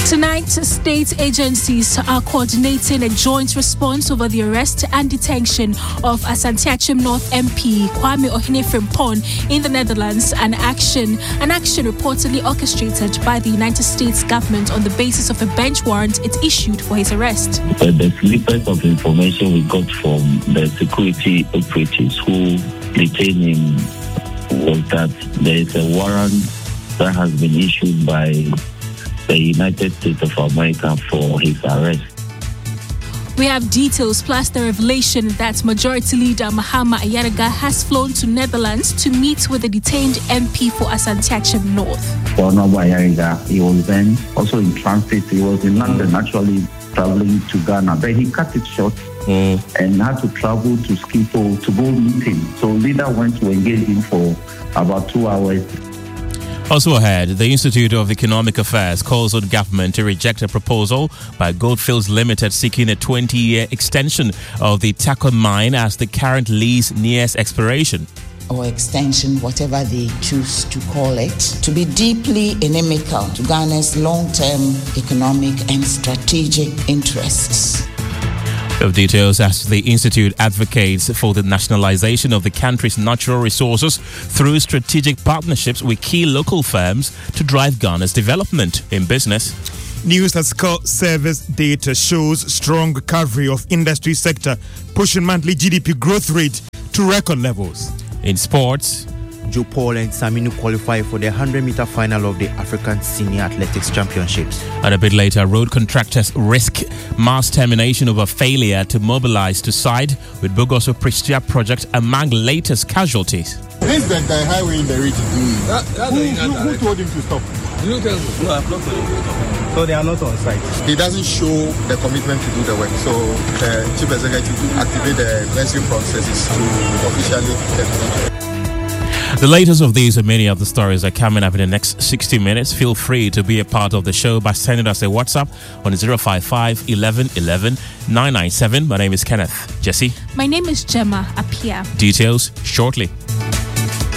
Tonight, state agencies are coordinating a joint response over the arrest and detention of Asante Achim North MP Kwame Ohene-Frimpong in the Netherlands, an action reportedly orchestrated by the United States government on the basis of a bench warrant it issued for his arrest. The snippet of information we got from the security operatives who detained him was that there is a warrant that has been issued by the United States of America for his arrest. We have details plus the revelation that Majority Leader Mahama Ayariga has flown to Netherlands to meet with the detained MP for Asante Achim North. Honorable Ayariga, he was then also in transit. He was in London actually traveling to Ghana, but he cut it short and had to travel to Schiphol to go meet him. So leader went to engage him for about 2 hours. Also ahead, the Institute of Economic Affairs calls on government to reject a proposal by Goldfields Limited seeking a 20-year extension of the Takon mine as the current lease nears expiration. Or extension, whatever they choose to call it, to be deeply inimical to Ghana's long-term economic and strategic interests. Of details as the Institute advocates for the nationalization of the country's natural resources through strategic partnerships with key local firms to drive Ghana's development in business. News at Scott Service data shows strong recovery of industry sector, pushing monthly GDP growth rate to record levels. In sports, Joe Paul and Saminu qualify for the 100-meter final of the African Senior Athletics Championships. And a bit later, road contractors risk mass termination over failure to mobilize to side with Bogoso Prestia project among latest casualties. This is the highway in the region. Who told him to stop? So they are not on site. He doesn't show the commitment to do the work. So the chief executive activate the necessary processes to officially terminate. The latest of these and many of the stories are coming up in the next 60 minutes. Feel free to be a part of the show by sending us a WhatsApp on 055 11 11 997. My name is Kenneth. Jesse. My name is Gemma Apia. Details shortly.